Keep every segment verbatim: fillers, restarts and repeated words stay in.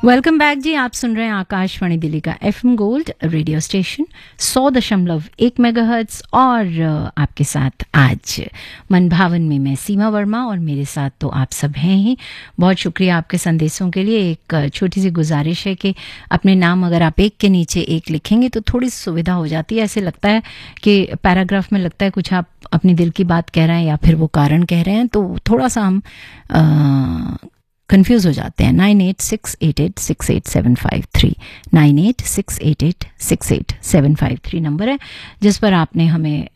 Welcome back जी। आप सुन रहे हैं आकाशवाणी दिल्ली का एफएम गोल्ड रेडियो स्टेशन सौ दशमलव एक मेगाहर्ट्ज और आपके साथ आज मन भावन में मैं सीमा वर्मा और मेरे साथ तो आप सब हैं ही। बहुत शुक्रिया आपके संदेशों के लिए। एक छोटी सी गुजारिश है कि अपने नाम अगर आप एक के नीचे एक लिखेंगे तो थोड़ी सुविधा हो जाती है। ऐसे लगता है कि पैराग्राफ में लगता है कुछ आप अपनी दिल की बात कह रहे हैं या फिर वो कारण कह रहे हैं, तो थोड़ा सा हम आ, कंफ्यूज हो जाते हैं। Nine eight six eight eight six eight seven five three nine eight six eight eight six eight seven five three number है जिस पर आपने हमें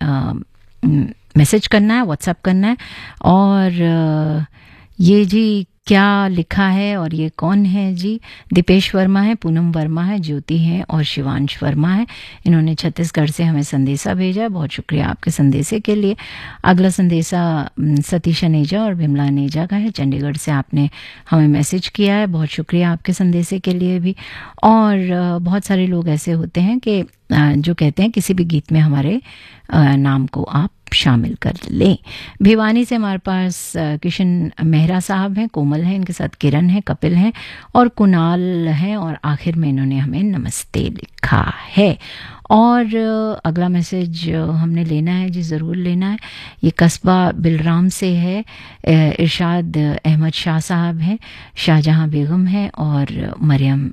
मैसेज करना है, व्हाट्सएप करना है। और आ, ये जी क्या लिखा है और ये कौन है जी? दीपेश वर्मा है, पूनम वर्मा है, ज्योति है और शिवांश वर्मा है। इन्होंने छत्तीसगढ़ से हमें संदेशा भेजा है। बहुत शुक्रिया आपके संदेशे के लिए। अगला संदेशा सतीश अनेजा और बिमला अनेजा का है। चंडीगढ़ से आपने हमें मैसेज किया है। बहुत शुक्रिया आपके संदेशे के लिए भी। और बहुत सारे लोग ऐसे होते हैं कि जो कहते हैं किसी भी गीत में हमारे नाम को आप शामिल कर लें। भिवानी से हमारे पास किशन मेहरा साहब हैं, कोमल हैं, इनके साथ किरण है, कपिल हैं और कुणाल हैं और आखिर में इन्होंने हमें नमस्ते लिखा है। और अगला मैसेज हमने लेना है जी, ज़रूर लेना है। ये कस्बा बिलराम से है। इरशाद अहमद शाह साहब हैं, शाहजहां बेगम हैं और मरियम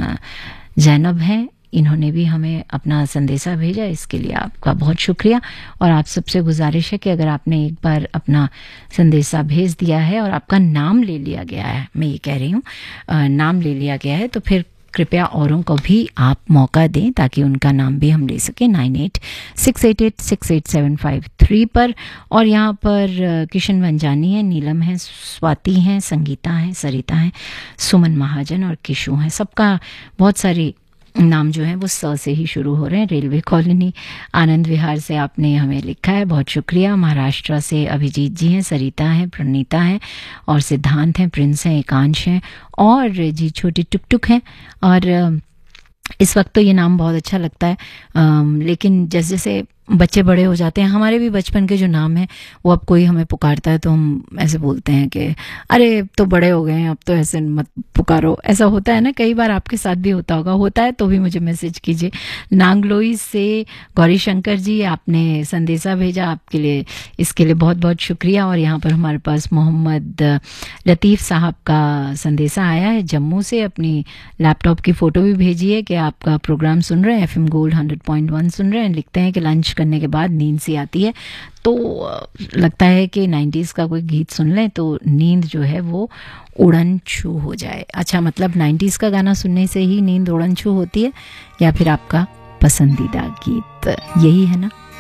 जैनब हैं। इन्होंने भी हमें अपना संदेशा भेजा, इसके लिए आपका बहुत शुक्रिया। और आप सबसे गुजारिश है कि अगर आपने एक बार अपना संदेशा भेज दिया है और आपका नाम ले लिया गया है, मैं ये कह रही हूँ नाम ले लिया गया है, तो फिर कृपया औरों को भी आप मौका दें ताकि उनका नाम भी हम ले सकें। Nine eight six eight eight six eight seven five three पर। और यहाँ पर किशन वंजानी है, नीलम है, स्वाति हैं, संगीता हैं, सरिता हैं, सुमन महाजन और किशु हैं। सबका बहुत सारी नाम जो है वो स से ही शुरू हो रहे हैं। रेलवे कॉलोनी आनंद विहार से आपने हमें लिखा है, बहुत शुक्रिया। महाराष्ट्र से अभिजीत जी हैं, सरिता हैं, प्रणीता हैं और सिद्धांत हैं, प्रिंस हैं, एकांश हैं और जी छोटी टुक टुक हैं। और इस वक्त तो ये नाम बहुत अच्छा लगता है, आ, लेकिन जैसे जैसे बच्चे बड़े हो जाते हैं, हमारे भी बचपन के जो नाम हैं वो अब कोई हमें पुकारता है तो हम ऐसे बोलते हैं कि अरे तो बड़े हो गए हैं, अब तो ऐसे मत पुकारो। ऐसा होता है ना, कई बार आपके साथ भी होता होगा। होता है तो भी मुझे मैसेज कीजिए। नांगलोई से गौरी शंकर जी आपने संदेशा भेजा, आपके लिए इसके लिए बहुत बहुत शुक्रिया। और यहाँ पर हमारे पास मोहम्मद लतीफ़ साहब का संदेशा आया है जम्मू से। अपनी लैपटॉप की फ़ोटो भी भेजी है कि आपका प्रोग्राम सुन रहे हैं, F M gold hundred point one सुन रहे हैं। लिखते हैं कि लंच करने के बाद नींद सी आती है, तो लगता है कि नाइन्टीज़ का कोई गीत सुन लें तो नींद जो है वो उड़न छू हो जाए। अच्छा, मतलब नाइन्टीज़ का गाना सुनने से ही नींद उड़न छू होती है या फिर आपका पसंदीदा गीत? यही है ना।